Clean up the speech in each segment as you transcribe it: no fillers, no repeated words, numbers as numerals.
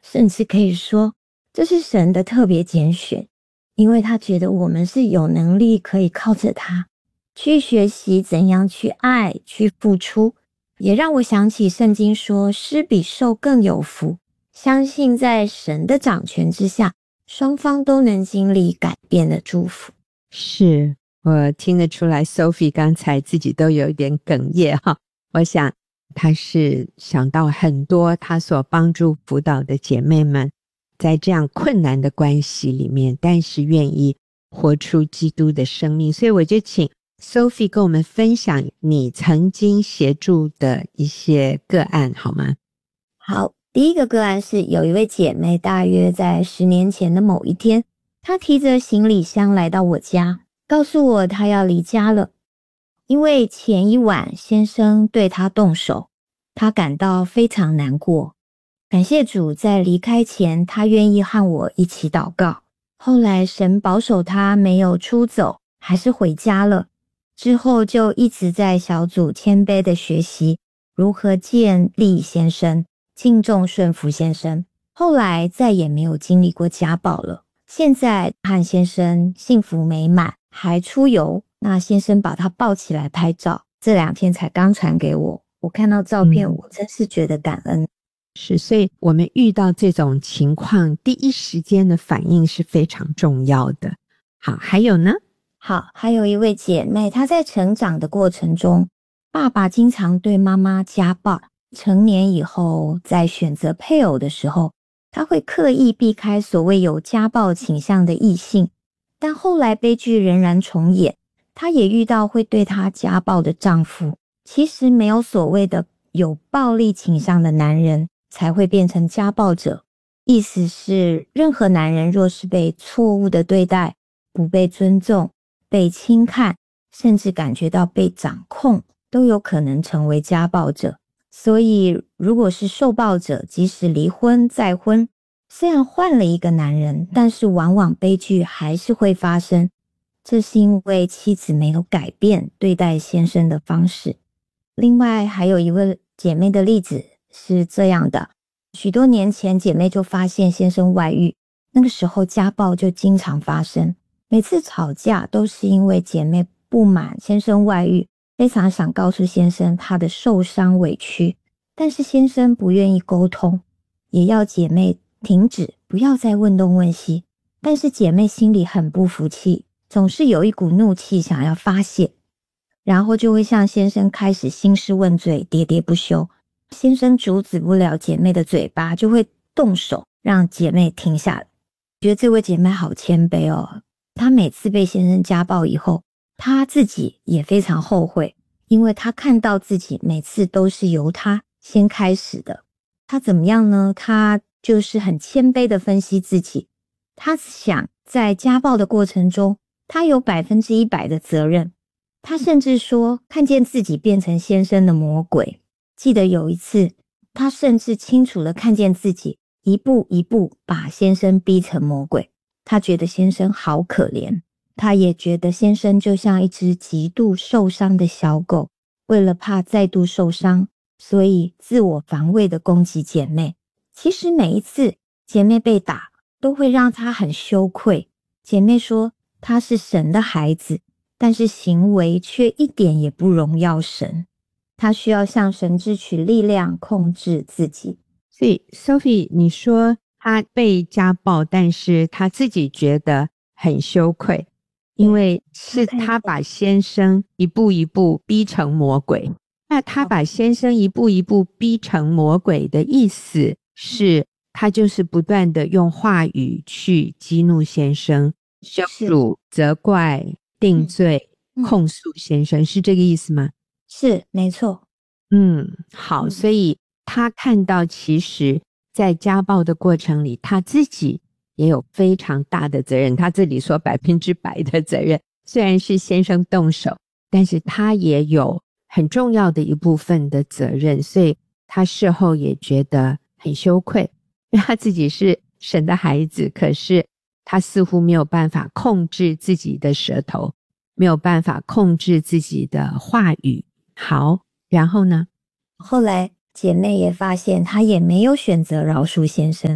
甚至可以说这是神的特别拣选，因为他觉得我们是有能力可以靠着他去学习怎样去爱，去付出。也让我想起圣经说，施比受更有福，相信在神的掌权之下，双方都能经历改变的祝福。 是，我听得出来 Sophie 刚才自己都有一点哽咽哈。我想她是想到很多她所帮助辅导的姐妹们在这样困难的关系里面，但是愿意活出基督的生命。所以我就请 Sophie 跟我们分享你曾经协助的一些个案好吗？ 好，第一个个案是有一位姐妹，大约在10年前的某一天，她提着行李箱来到我家，告诉我她要离家了，因为前一晚先生对她动手，她感到非常难过。感谢主，在离开前，她愿意和我一起祷告。后来神保守她没有出走，还是回家了。之后就一直在小组谦卑的学习如何建立先生，敬重顺服先生。后来再也没有经历过家暴了。现在和先生幸福美满，还出游。那先生把他抱起来拍照，这2天才刚传给我。我看到照片，我真是觉得感恩。 是，所以我们遇到这种情况，第一时间的反应是非常重要的。好，还有呢？ 好，还有一位姐妹，她在成长的过程中，爸爸经常对妈妈家暴。成年以后，在选择配偶的时候，她会刻意避开所谓有家暴倾向的异性。但后来悲剧仍然重演，她也遇到会对她家暴的丈夫。其实没有所谓的有暴力倾向的男人才会变成家暴者，意思是任何男人若是被错误的对待，不被尊重，被轻看，甚至感觉到被掌控，都有可能成为家暴者。所以如果是受暴者，即使离婚再婚，虽然换了一个男人，但是往往悲剧还是会发生。这是因为妻子没有改变对待先生的方式。另外还有一位姐妹的例子是这样的，许多年前姐妹就发现先生外遇，那个时候家暴就经常发生。每次吵架都是因为姐妹不满先生外遇，非常想告诉先生她的受伤委屈，但是先生不愿意沟通，也要姐妹停止，不要再问东问西。但是姐妹心里很不服气，总是有一股怒气想要发泄，然后就会向先生开始兴师问罪，喋喋不休。先生阻止不了姐妹的嘴巴，就会动手让姐妹停下来。觉得这位姐妹好谦卑哦，她每次被先生家暴以后，她自己也非常后悔，因为她看到自己每次都是由她先开始的。她怎么样呢？她就是很谦卑的分析自己，她想在家暴的过程中，她有100%的责任。她甚至说看见自己变成先生的魔鬼。记得有一次，她甚至清楚地看见自己一步一步把先生逼成魔鬼。她觉得先生好可怜，她也觉得先生就像一只极度受伤的小狗，为了怕再度受伤，所以自我防卫地攻击姐妹。其实每一次姐妹被打，都会让她很羞愧。姐妹说她是神的孩子，但是行为却一点也不荣耀神。她需要向神支取力量，控制自己。 所以 Sophie 你说她被家暴，但是她自己觉得很羞愧，因为是她把先生一步一步逼成魔鬼。那她把先生一步一步逼成魔鬼的意思是，她就是不断的用话语去激怒先生，羞辱、责怪、定罪、控诉先生，是这个意思吗？ 是，没错。 好，所以他看到其实在家暴的过程里，他自己也有非常大的责任。他这里说100%的责任，虽然是先生动手，但是他也有很重要的一部分的责任，所以他事后也觉得很羞愧，因为他自己是神的孩子，可是他似乎没有办法控制自己的舌头，没有办法控制自己的话语。好，然后呢？ 后来姐妹也发现她也没有选择饶恕先生，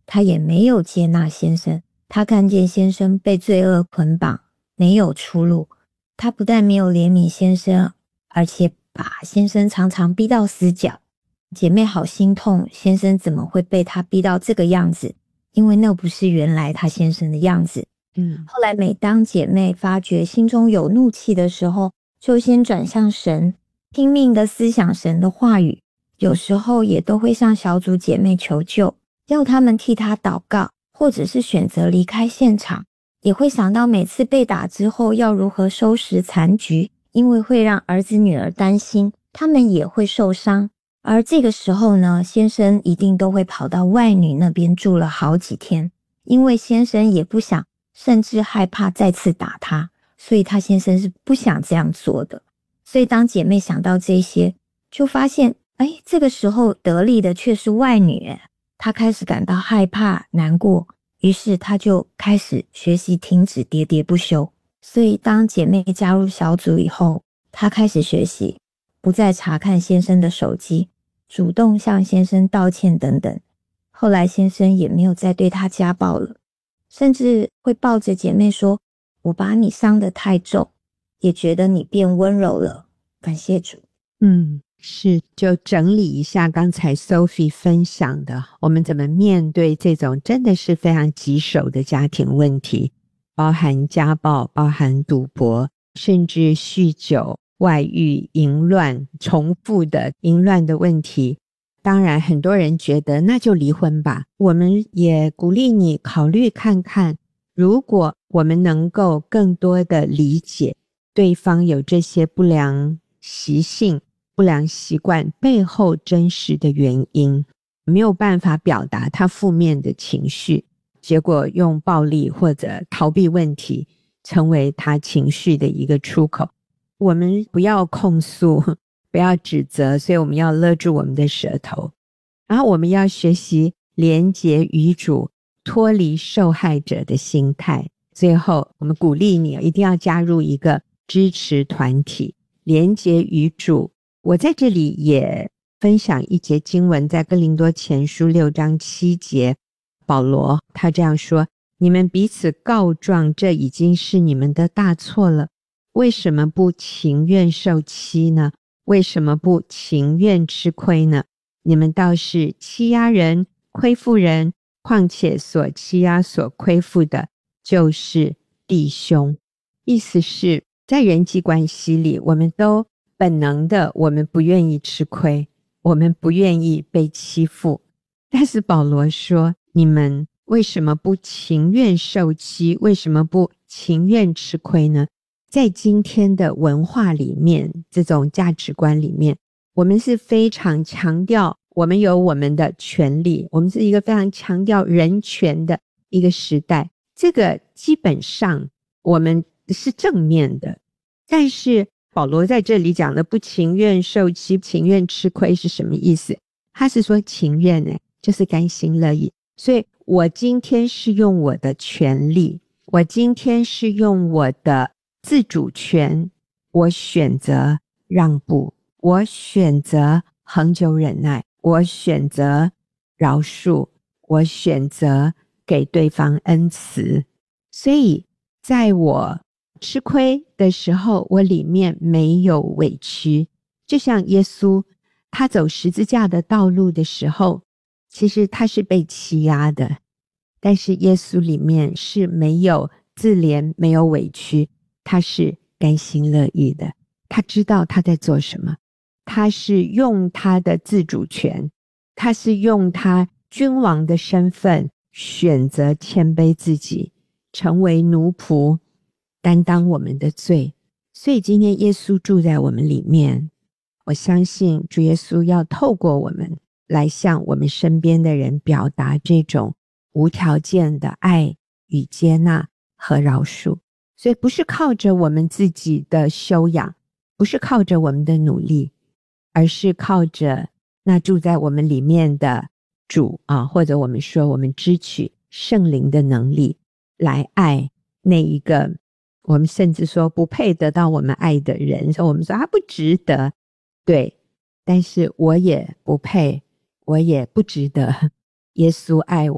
她也没有接纳先生。她看见先生被罪恶捆绑，没有出路，她不但没有怜悯先生，而且把先生常常逼到死角。姐妹好心痛，先生怎么会被她逼到这个样子？因为那不是原来她先生的样子。后来每当姐妹发觉心中有怒气的时候，就先转向神，拼命的思想神的话语，有时候也都会向小组姐妹求救，要他们替她祷告，或者是选择离开现场。也会想到每次被打之后要如何收拾残局，因为会让儿子女儿担心，他们也会受伤。而这个时候呢，先生一定都会跑到外女那边住了好几天，因为先生也不想，甚至害怕再次打他，所以他先生是不想这样做的。所以当姐妹想到这些，就发现这个时候得利的却是外女，她开始感到害怕难过，于是她就开始学习停止喋喋不休。所以当姐妹加入小组以后，她开始学习不再查看先生的手机，主动向先生道歉等等。后来先生也没有再对她家暴了，甚至会抱着姐妹说，我把你伤得太重，也觉得你变温柔了，感谢主。 是，就整理一下刚才 Sophie 分享的，我们怎么面对这种真的是非常棘手的家庭问题，包含家暴，包含赌博，甚至酗酒、外遇、淫乱，重复的淫乱的问题。当然很多人觉得那就离婚吧，我们也鼓励你考虑看看，如果我们能够更多的理解对方有这些不良习性、不良习惯背后真实的原因，没有办法表达他负面的情绪，结果用暴力或者逃避问题成为他情绪的一个出口。我们不要控诉，不要指责，所以我们要勒住我们的舌头，然后我们要学习连结于主，脱离受害者的心态。最后我们鼓励你一定要加入一个支持团体，连结于主。我在这里也分享一节经文，在哥林多前书6章7节，保罗他这样说，你们彼此告状，这已经是你们的大错了，为什么不情愿受欺呢？为什么不情愿吃亏呢？你们倒是欺压人，亏负人，况且所欺压所亏负的就是弟兄。意思是在人际关系里，我们都本能的，我们不愿意吃亏，我们不愿意被欺负，但是保罗说，你们为什么不情愿受欺？为什么不情愿吃亏呢？在今天的文化里面，这种价值观里面，我们是非常强调我们有我们的权利，我们是一个非常强调人权的一个时代，这个基本上我们是正面的。但是保罗在这里讲的不情愿受欺、情愿吃亏是什么意思？他是说情愿就是甘心乐意。所以我今天是用我的权利，我今天是用我的自主权，我选择让步，我选择恒久忍耐，我选择饶恕，我选择给对方恩慈。所以在我吃亏的时候，我里面没有委屈。就像耶稣他走十字架的道路的时候，其实他是被欺压的，但是耶稣里面是没有自怜，没有委屈，他是甘心乐意的。他知道他在做什么，他是用他的自主权，他是用他君王的身份选择谦卑自己，成为奴仆，担当我们的罪。所以今天耶稣住在我们里面，我相信主耶稣要透过我们来向我们身边的人表达这种无条件的爱与接纳和饶恕。所以不是靠着我们自己的修养，不是靠着我们的努力，而是靠着那住在我们里面的主或者我们说我们支取圣灵的能力来爱那一个我们甚至说不配得到我们爱的人，所以我们说他不值得，对，但是我也不配，我也不值得，耶稣爱我。